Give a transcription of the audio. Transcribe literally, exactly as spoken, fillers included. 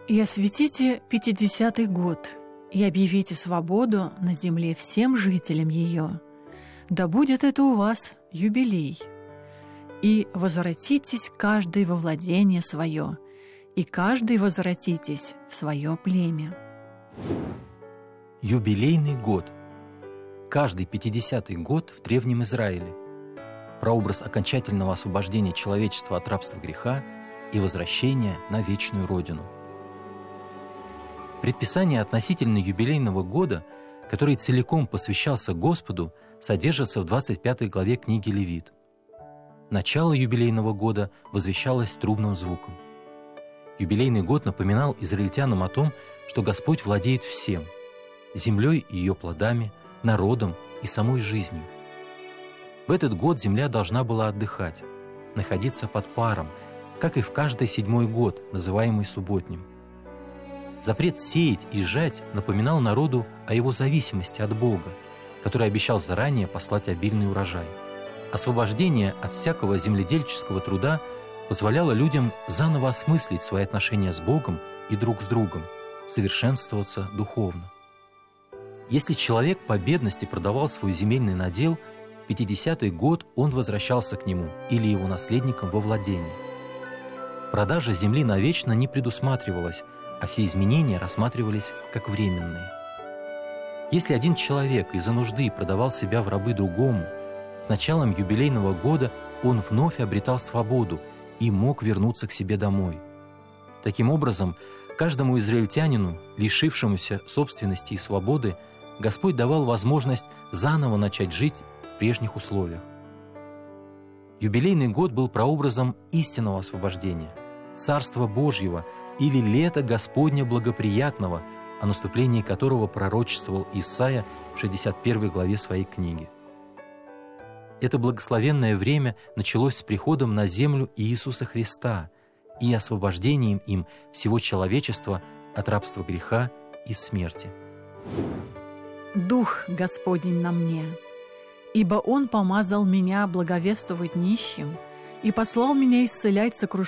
«И осветите пятидесятый год, и объявите свободу на земле всем жителям ее. Да будет это у вас юбилей. И возвратитесь каждый во владение свое, и каждый возвратитесь в свое племя». Юбилейный год. Каждый пятидесятый год в Древнем Израиле. Прообраз окончательного освобождения человечества от рабства греха и возвращения на вечную Родину. Предписание относительно юбилейного года, который целиком посвящался Господу, содержится в двадцать пятой главе книги Левит. Начало юбилейного года возвещалось трубным звуком. Юбилейный год напоминал израильтянам о том, что Господь владеет всем – землей и ее плодами, народом и самой жизнью. В этот год земля должна была отдыхать, находиться под паром, как и в каждый седьмой год, называемый субботним. Запрет сеять и жать напоминал народу о его зависимости от Бога, который обещал заранее послать обильный урожай. Освобождение от всякого земледельческого труда позволяло людям заново осмыслить свои отношения с Богом и друг с другом, совершенствоваться духовно. Если человек по бедности продавал свой земельный надел, в пятидесятый год он возвращался к нему или его наследникам во владение. Продажа земли навечно не предусматривалась, а все изменения рассматривались как временные. Если один человек из-за нужды продавал себя в рабы другому, с началом юбилейного года он вновь обретал свободу и мог вернуться к себе домой. Таким образом, каждому израильтянину, лишившемуся собственности и свободы, Господь давал возможность заново начать жить в прежних условиях. Юбилейный год был прообразом истинного освобождения, Царства Божьего или лета Господня благоприятного, о наступлении которого пророчествовал Исаия в шестьдесят первой главе своей книги. Это благословенное время началось с приходом на землю Иисуса Христа и освобождением им всего человечества от рабства греха и смерти. «Дух Господень на мне, ибо Он помазал меня благовествовать нищим и послал меня исцелять сокрушенных